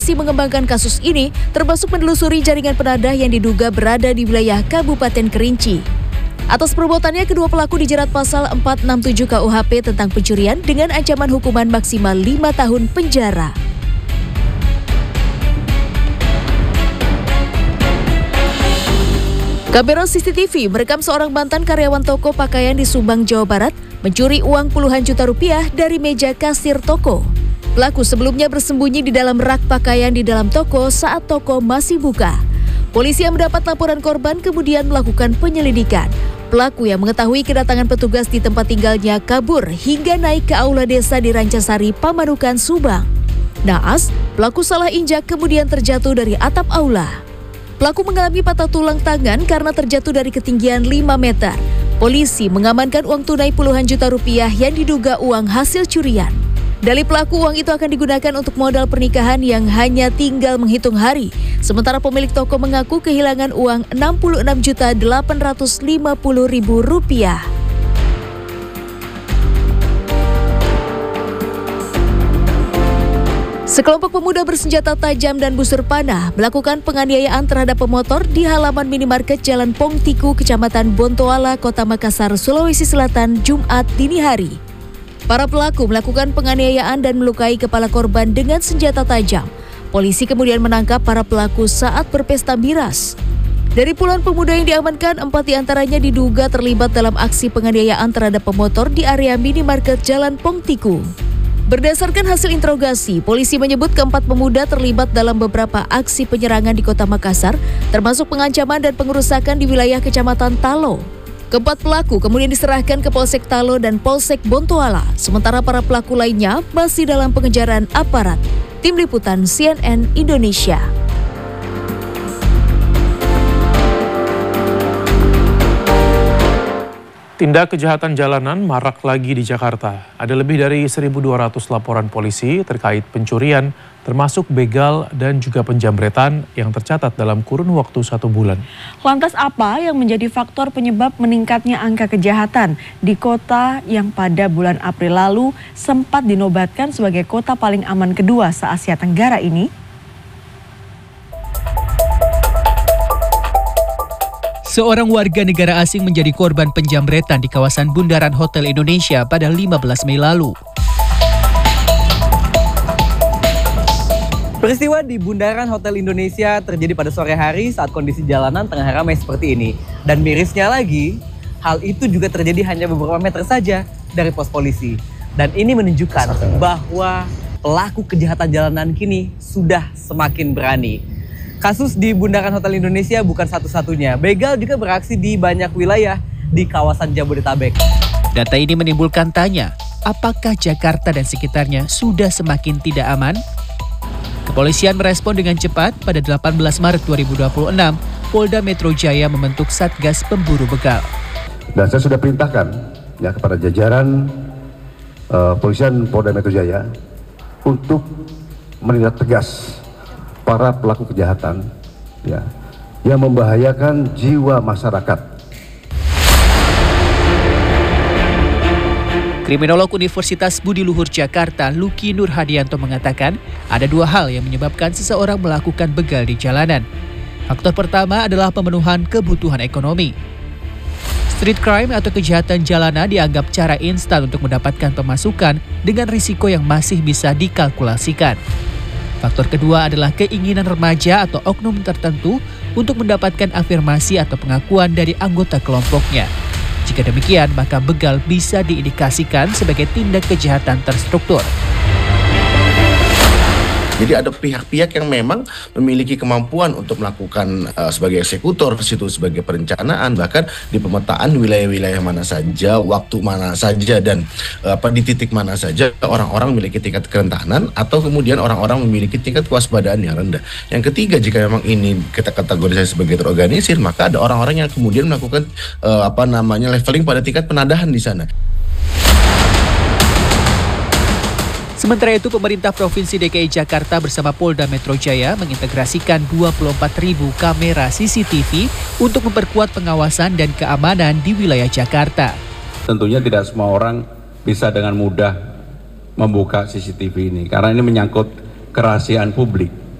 Masih mengembangkan kasus ini, termasuk menelusuri jaringan penadah yang diduga berada di wilayah Kabupaten Kerinci. Atas perbuatannya, kedua pelaku dijerat pasal 467 KUHP tentang pencurian dengan ancaman hukuman maksimal 5 tahun penjara. Kamera CCTV merekam seorang mantan karyawan toko pakaian di Subang, Jawa Barat mencuri uang puluhan juta rupiah dari meja kasir toko. Pelaku sebelumnya bersembunyi di dalam rak pakaian di dalam toko saat toko masih buka. Polisi yang mendapat laporan korban kemudian melakukan penyelidikan. Pelaku yang mengetahui kedatangan petugas di tempat tinggalnya kabur hingga naik ke aula desa di Rancasari, Pamanukan, Subang. Naas, pelaku salah injak kemudian terjatuh dari atap aula. Pelaku mengalami patah tulang tangan karena terjatuh dari ketinggian 5 meter. Polisi mengamankan uang tunai puluhan juta rupiah yang diduga uang hasil curian. Dari pelaku, uang itu akan digunakan untuk modal pernikahan yang hanya tinggal menghitung hari. Sementara pemilik toko mengaku kehilangan uang Rp66.850.000. Sekelompok pemuda bersenjata tajam dan busur panah melakukan penganiayaan terhadap pemotor di halaman minimarket Jalan Pongtiku, Kecamatan Bontoala, Kota Makassar, Sulawesi Selatan, Jumat dini hari. Para pelaku melakukan penganiayaan dan melukai kepala korban dengan senjata tajam. Polisi kemudian menangkap para pelaku saat berpesta miras. Dari puluhan pemuda yang diamankan, 4 diantaranya diduga terlibat dalam aksi penganiayaan terhadap pemotor di area minimarket Jalan Pongtiku. Berdasarkan hasil interogasi, polisi menyebut keempat pemuda terlibat dalam beberapa aksi penyerangan di Kota Makassar, termasuk pengancaman dan pengerusakan di wilayah Kecamatan Talo. Keempat pelaku kemudian diserahkan ke Polsek Talo dan Polsek Bontoala, sementara para pelaku lainnya masih dalam pengejaran aparat. Tim Liputan CNN Indonesia. Tindak kejahatan jalanan marak lagi di Jakarta. Ada lebih dari 1.200 laporan polisi terkait pencurian, termasuk begal dan juga penjamretan yang tercatat dalam kurun waktu 1 bulan. Lantas apa yang menjadi faktor penyebab meningkatnya angka kejahatan di kota yang pada bulan April lalu sempat dinobatkan sebagai kota paling aman kedua se-Asia Tenggara ini? Seorang warga negara asing menjadi korban penjamretan di kawasan Bundaran Hotel Indonesia pada 15 Mei lalu. Peristiwa di Bundaran Hotel Indonesia terjadi pada sore hari saat kondisi jalanan tengah ramai seperti ini. Dan mirisnya lagi, hal itu juga terjadi hanya beberapa meter saja dari pos polisi. Dan ini menunjukkan bahwa pelaku kejahatan jalanan kini sudah semakin berani. Kasus di Bundaran Hotel Indonesia bukan satu-satunya. Begal juga beraksi di banyak wilayah di kawasan Jabodetabek. Data ini menimbulkan tanya, apakah Jakarta dan sekitarnya sudah semakin tidak aman? Kepolisian merespon dengan cepat. Pada 18 Maret 2026, Polda Metro Jaya membentuk Satgas Pemburu Begal. Dan saya sudah perintahkan ya kepada jajaran Polisian Polda Metro Jaya untuk menindak tegas para pelaku kejahatan ya, yang membahayakan jiwa masyarakat. Kriminolog Universitas Budi Luhur Jakarta, Luki Nurhadianto mengatakan ada 2 hal yang menyebabkan seseorang melakukan begal di jalanan. Faktor pertama adalah pemenuhan kebutuhan ekonomi. Street crime atau kejahatan jalanan dianggap cara instan untuk mendapatkan pemasukan dengan risiko yang masih bisa dikalkulasikan. Faktor kedua adalah keinginan remaja atau oknum tertentu untuk mendapatkan afirmasi atau pengakuan dari anggota kelompoknya. Jika demikian, maka begal bisa diindikasikan sebagai tindak kejahatan terstruktur. Jadi ada pihak-pihak yang memang memiliki kemampuan untuk melakukan sebagai eksekutor, situ sebagai perencanaan, bahkan di pemetaan wilayah-wilayah mana saja, waktu mana saja, dan di titik mana saja orang-orang memiliki tingkat kerentanan atau kemudian orang-orang memiliki tingkat kewaspadaan yang rendah. Yang ketiga, jika memang ini kita kategorisasi sebagai terorganisir, maka ada orang-orang yang kemudian melakukan leveling pada tingkat penadahan di sana. Sementara itu, pemerintah Provinsi DKI Jakarta bersama Polda Metro Jaya mengintegrasikan 24.000 kamera CCTV untuk memperkuat pengawasan dan keamanan di wilayah Jakarta. Tentunya tidak semua orang bisa dengan mudah membuka CCTV ini, karena ini menyangkut kerahasiaan publik.